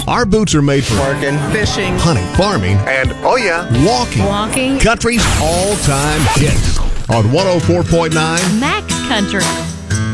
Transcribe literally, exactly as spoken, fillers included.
Our boots are made for Working, fishing, hunting, farming, and, oh yeah, walking. Walking. Country's all-time hit on one oh four point nine Max Country.